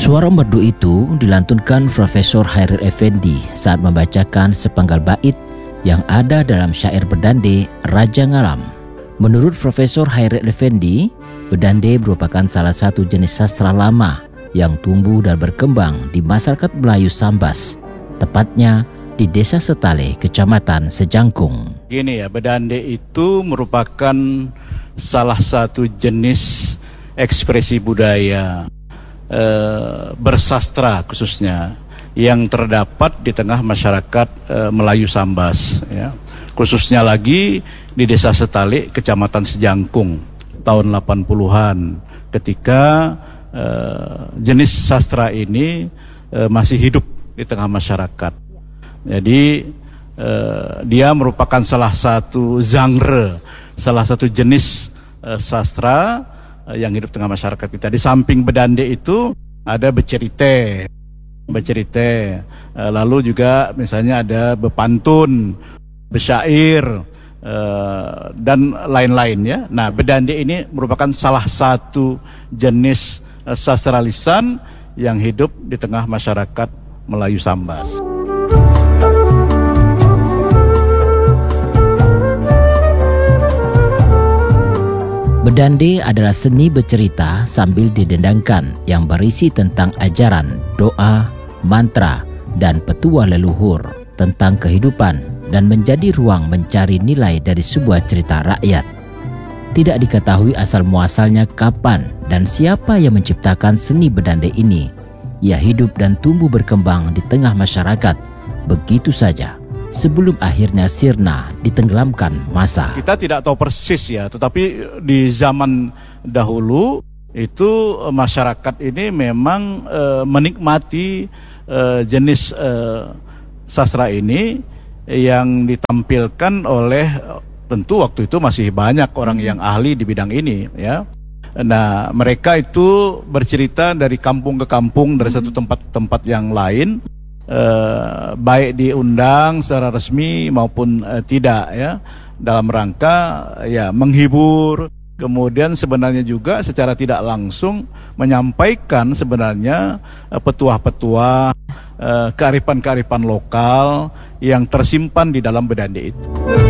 Suara merdu itu dilantunkan Profesor Hairil Effendi saat membacakan sepenggal bait yang ada dalam syair bedande Raja Ngalam. Menurut Profesor Hairil Effendi, bedande merupakan salah satu jenis sastra lama yang tumbuh dan berkembang di masyarakat Melayu Sambas, tepatnya di Desa Setale, Kecamatan Sejangkung. Gini ya, bedande itu merupakan salah satu jenis ekspresi budaya bersastra khususnya yang terdapat di tengah masyarakat Melayu Sambas ya. Khususnya lagi di Desa Setale, Kecamatan Sejangkung tahun 80-an ketika jenis sastra ini masih hidup di tengah masyarakat. Jadi dia merupakan salah satu genre, salah satu jenis sastra yang hidup tengah masyarakat kita. Di samping bedande itu ada becerite, lalu juga misalnya ada bepantun, besyair, dan lain-lain ya. Nah, bedande ini merupakan salah satu jenis sastra lisan yang hidup di tengah masyarakat Melayu Sambas. Bedande adalah seni bercerita sambil didendangkan yang berisi tentang ajaran, doa, mantra, dan petua leluhur tentang kehidupan dan menjadi ruang mencari nilai dari sebuah cerita rakyat. Tidak diketahui asal-muasalnya kapan dan siapa yang menciptakan seni bedande ini. Ia hidup dan tumbuh berkembang di tengah masyarakat begitu saja, sebelum akhirnya sirna ditenggelamkan masa. Kita tidak tahu persis ya, tetapi di zaman dahulu itu masyarakat ini memang menikmati jenis sastra ini yang ditampilkan oleh, tentu waktu itu masih banyak orang yang ahli di bidang ini ya. Nah, mereka itu bercerita dari kampung ke kampung, dari satu tempat ke tempat yang lain. Baik diundang secara resmi maupun tidak ya, dalam rangka ya menghibur, kemudian sebenarnya juga secara tidak langsung menyampaikan sebenarnya petuah-petuah, kearifan-kearifan lokal yang tersimpan di dalam bedande itu.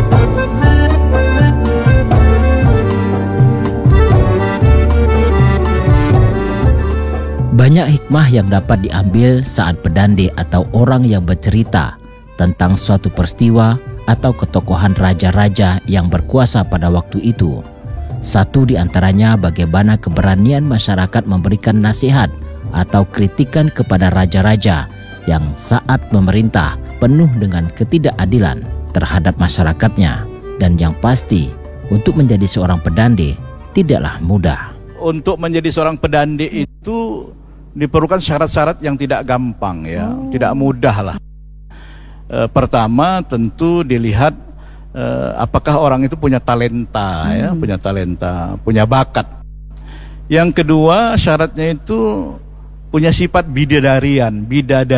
Banyak hikmah yang dapat diambil saat bedande atau orang yang bercerita tentang suatu peristiwa atau ketokohan raja-raja yang berkuasa pada waktu itu. Satu di antaranya bagaimana keberanian masyarakat memberikan nasihat atau kritikan kepada raja-raja yang saat memerintah penuh dengan ketidakadilan terhadap masyarakatnya. Dan yang pasti, untuk menjadi seorang pedande tidaklah mudah. Untuk menjadi seorang pedande itu diperlukan syarat-syarat yang tidak gampang ya, tidak mudah lah. Pertama tentu dilihat apakah orang itu punya talenta ya, punya bakat. Yang kedua syaratnya itu punya sifat bidadarian,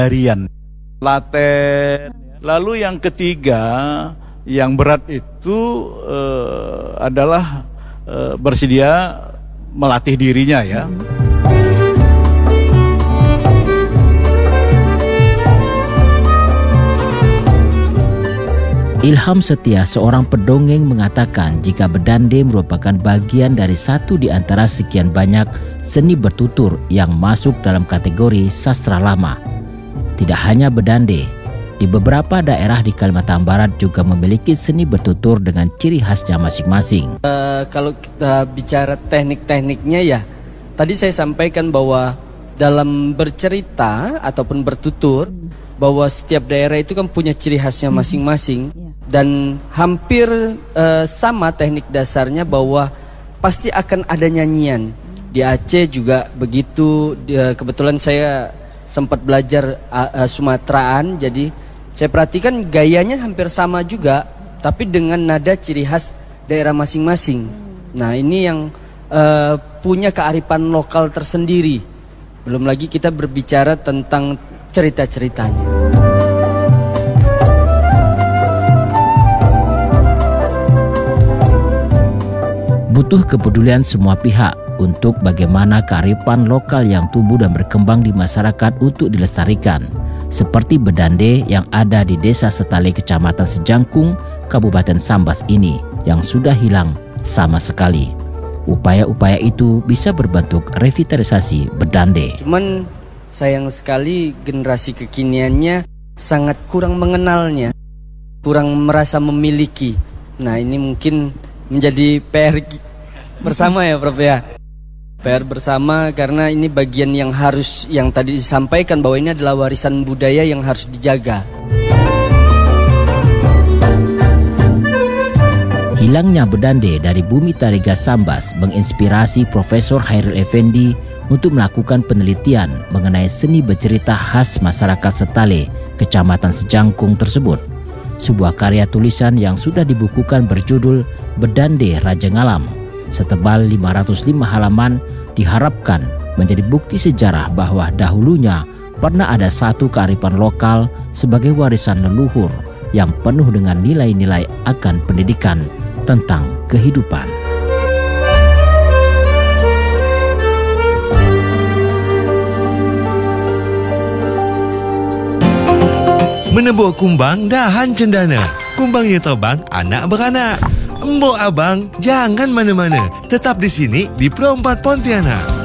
laten. Lalu yang ketiga yang berat itu adalah bersedia melatih dirinya ya. Ilham Setia, seorang pendongeng, mengatakan jika bedande merupakan bagian dari satu di antara sekian banyak seni bertutur yang masuk dalam kategori sastra lama. Tidak hanya bedande, di beberapa daerah di Kalimantan Barat juga memiliki seni bertutur dengan ciri khasnya masing-masing. Kalau kita bicara teknik-tekniknya ya, tadi saya sampaikan bahwa dalam bercerita ataupun bertutur, bahwa setiap daerah itu kan punya ciri khasnya masing-masing. Dan hampir sama teknik dasarnya, bahwa pasti akan ada nyanyian. Di Aceh juga begitu. Kebetulan saya sempat belajar Sumateraan, jadi saya perhatikan gayanya hampir sama juga, tapi dengan nada ciri khas daerah masing-masing. Nah, ini yang punya kearifan lokal tersendiri. Belum lagi kita berbicara tentang cerita-ceritanya. Butuh kepedulian semua pihak, untuk bagaimana kearifan lokal yang tumbuh dan berkembang di masyarakat untuk dilestarikan, seperti bedande yang ada di Desa Setale, Kecamatan Sejangkung, Kabupaten Sambas ini yang sudah hilang sama sekali. Upaya-upaya itu bisa berbentuk revitalisasi bedande. Cuman sayang sekali generasi kekiniannya sangat kurang mengenalnya, kurang merasa memiliki. Nah, ini mungkin menjadi PR bersama ya Prof ya. PR bersama karena ini bagian yang tadi disampaikan bahwa ini adalah warisan budaya yang harus dijaga. Hilangnya bedande dari bumi Tariga Sambas menginspirasi Profesor Hairil Effendi untuk melakukan penelitian mengenai seni bercerita khas masyarakat Setale, Kecamatan Sejangkung tersebut. Sebuah karya tulisan yang sudah dibukukan berjudul Bedande Raja Ngalam, setebal 505 halaman, diharapkan menjadi bukti sejarah bahwa dahulunya pernah ada satu kearifan lokal sebagai warisan leluhur yang penuh dengan nilai-nilai akan pendidikan tentang kehidupan. Menebuh kumbang dahan cendana. Kumbangnya terbang, anak beranak. Embok abang, jangan mana-mana. Tetap di sini di Pro 4 Pontianak.